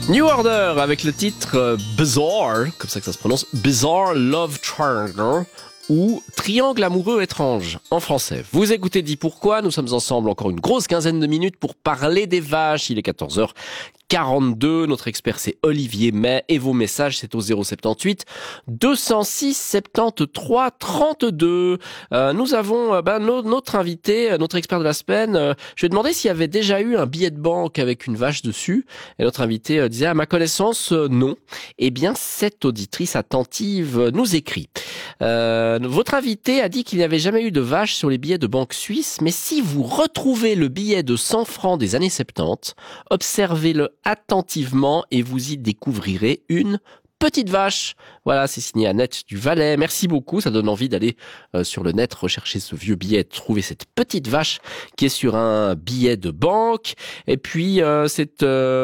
New Order avec le titre Bizarre, comme ça que ça se prononce, Bizarre Love Triangle ou Triangle amoureux étrange en français. Vous écoutez Dis Pourquoi, nous sommes ensemble encore une grosse quinzaine de minutes pour parler des vaches. Il est 14h42, notre expert c'est Olivier May et vos messages c'est au 078 206 73 32. Nous avons notre invité, notre expert de la semaine. Je lui ai demandé s'il y avait déjà eu un billet de banque avec une vache dessus et notre invité disait à ma connaissance non. Eh bien cette auditrice attentive nous écrit. Votre invité a dit qu'il n'y avait jamais eu de vache sur les billets de banque suisse, mais si vous retrouvez le billet de 100 francs des années 70, observez-le attentivement et vous y découvrirez une petite vache. Voilà, c'est signé Annette du Valais. Merci beaucoup, ça donne envie d'aller sur le net rechercher ce vieux billet, trouver cette petite vache qui est sur un billet de banque. Et puis cette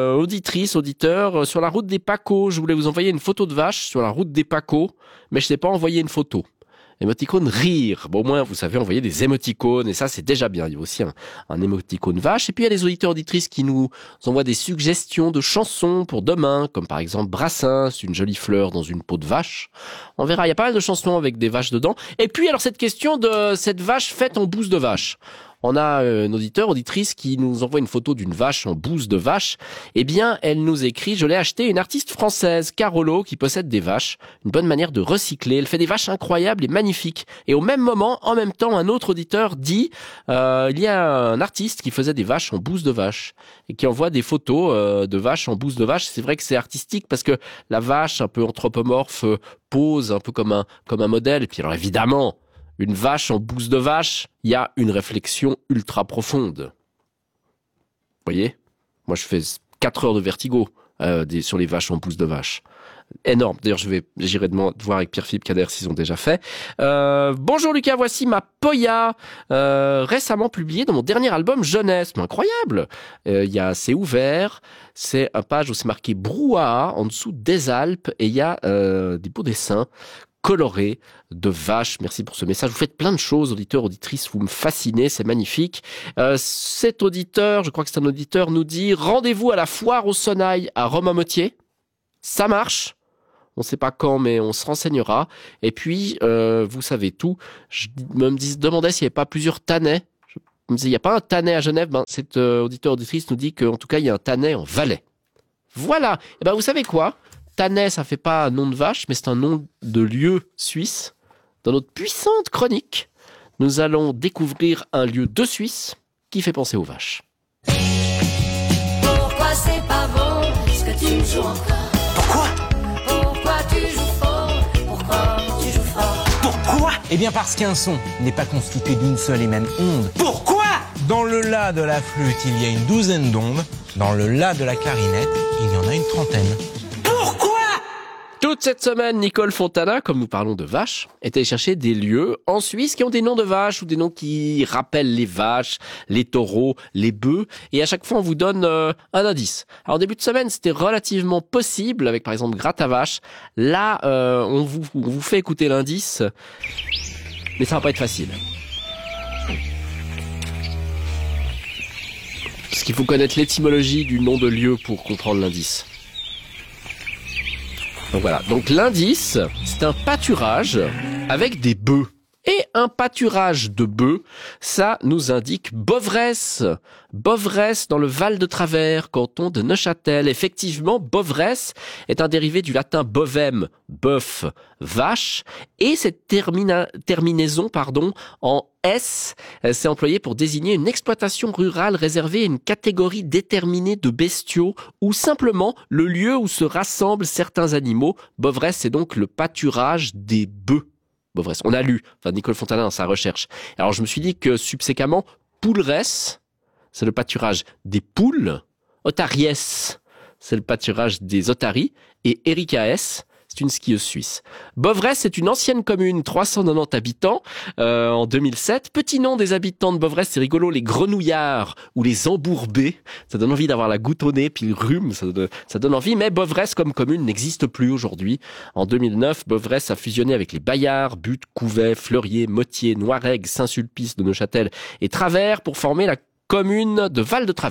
auditeur sur la route des Pacos. Je voulais vous envoyer une photo de vache sur la route des Pacos, mais je n'ai pas envoyé une photo. Émoticône rire. Bon, au moins, vous savez envoyer des émoticônes, et ça, c'est déjà bien. Il y a aussi un émoticône vache. Et puis, il y a des auditeurs auditrices qui nous envoient des suggestions de chansons pour demain, comme par exemple Brassens, une jolie fleur dans une peau de vache. On verra, il y a pas mal de chansons avec des vaches dedans. Et puis, alors, cette question de cette vache faite en bouse de vache. On a une auditrice qui nous envoie une photo d'une vache en bouse de vache. Eh bien, elle nous écrit, je l'ai acheté, une artiste française, Carolo, qui possède des vaches. Une bonne manière de recycler. Elle fait des vaches incroyables et magnifiques. Et au même moment, en même temps, un autre auditeur dit, il y a un artiste qui faisait des vaches en bouse de vache et qui envoie des photos de vaches en bouse de vache. C'est vrai que c'est artistique parce que la vache, un peu anthropomorphe, pose un peu comme un modèle. Et puis alors évidemment, une vache en bouse de vache, il y a une réflexion ultra profonde. Vous voyez ? Moi, je fais 4 heures de vertigo sur les vaches en bouse de vache. Énorme. D'ailleurs, j'irai voir avec Pierre-Philippe Kader s'ils ont déjà fait. Bonjour Lucas, voici ma Poya, récemment publiée dans mon dernier album Jeunesse. Mais incroyable. C'est ouvert, c'est un page où c'est marqué Brouhaha en dessous des Alpes et il y a des beaux dessins coloré de vaches. Merci pour ce message. Vous faites plein de choses, auditeurs, auditrices. Vous me fascinez, c'est magnifique. Cet auditeur, je crois que c'est un auditeur, nous dit rendez-vous à la foire au Sonail à Rome-Motier. Ça marche. On ne sait pas quand, mais on se renseignera. Et puis, vous savez tout. Je me demandais s'il n'y avait pas plusieurs Tannais. Je me disais, il n'y a pas un Tannais à Genève. Cet auditeur, auditrice nous dit qu'en tout cas, il y a un Tannais en Valais. Voilà. Et vous savez quoi ? Tannais, ça fait pas un nom de vache, mais c'est un nom de lieu suisse. Dans notre puissante chronique, nous allons découvrir un lieu de Suisse qui fait penser aux vaches. Pourquoi c'est pas bon ce que tu joues encore? Pourquoi? Pourquoi tu joues fort? Pourquoi tu joues fort? Pourquoi? Eh bien parce qu'un son n'est pas constitué d'une seule et même onde. Pourquoi? Dans le la de la flûte, il y a une douzaine d'ondes. Dans le la de la clarinette, il y en a une trentaine. Toute cette semaine, Nicole Fontana, comme nous parlons de vaches, est allée chercher des lieux en Suisse qui ont des noms de vaches ou des noms qui rappellent les vaches, les taureaux, les bœufs. Et à chaque fois, on vous donne un indice. Alors, en début de semaine, c'était relativement possible avec, par exemple, Gratte à vache. Là, on vous fait écouter l'indice, mais ça va pas être facile. Parce qu'il faut connaître l'étymologie du nom de lieu pour comprendre l'indice. Donc voilà, donc l'indice, c'est un pâturage avec des bœufs. Et un pâturage de bœufs, ça nous indique Bovresse. Bovresse dans le Val de Travers, canton de Neuchâtel. Effectivement, Bovresse est un dérivé du latin bovem, bœuf, vache. Et cette terminaison, en S, c'est employé pour désigner une exploitation rurale réservée à une catégorie déterminée de bestiaux ou simplement le lieu où se rassemblent certains animaux. Bovresse, c'est donc le pâturage des bœufs. Bovresse. On a lu, Nicole Fontana dans sa recherche. Alors je me suis dit que subséquemment, Pouleresse, c'est le pâturage des poules, Otaries, c'est le pâturage des otaries, et Erikaes, c'est une skieuse suisse. Bovresse, c'est une ancienne commune, 390 habitants, en 2007. Petit nom des habitants de Bovresse, c'est rigolo, les grenouillards ou les embourbés. Ça donne envie d'avoir la goutte au nez, puis le rhume, ça donne envie. Mais Bovresse comme commune n'existe plus aujourd'hui. En 2009, Bovresse a fusionné avec les Bayards, Buttes, Couvet, Fleurier, Motier, Noiregues, Saint-Sulpice de Neuchâtel et Travers pour former la commune de Val de Travers.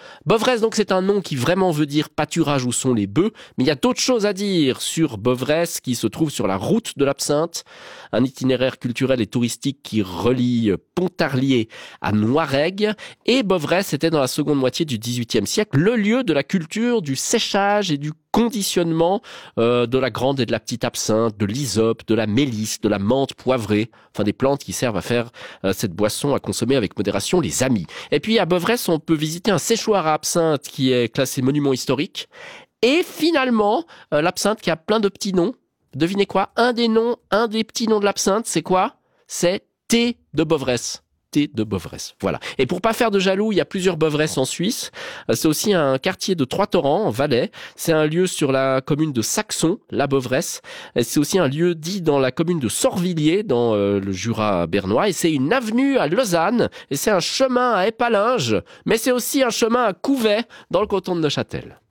Bovresse, donc, c'est un nom qui vraiment veut dire pâturage où sont les bœufs, mais il y a d'autres choses à dire sur Bovresse qui se trouve sur la route de l'absinthe, un itinéraire culturel et touristique qui relie Pontarlier à Noiregue, et Bovresse était dans la seconde moitié du XVIIIe siècle le lieu de la culture du séchage et du conditionnement de la grande et de la petite absinthe, de l'hysope, de la mélisse, de la menthe poivrée, enfin des plantes qui servent à faire cette boisson à consommer avec modération, les amis. Et puis à Bovresse, on peut visiter un séchoir à absinthe qui est classé monument historique. Et finalement, l'absinthe qui a plein de petits noms. Devinez quoi? Un des petits noms de l'absinthe, c'est quoi? C'est thé de Bovresse. De Bovresse. Voilà. Et pour pas faire de jaloux, il y a plusieurs Bovresses en Suisse. C'est aussi un quartier de Trois-Torrents, en Valais. C'est un lieu sur la commune de Saxon, la Bovresse. C'est aussi un lieu dit dans la commune de Sorvilliers, dans le Jura bernois. Et c'est une avenue à Lausanne. Et c'est un chemin à Épalinges. Mais c'est aussi un chemin à Couvet, dans le canton de Neuchâtel.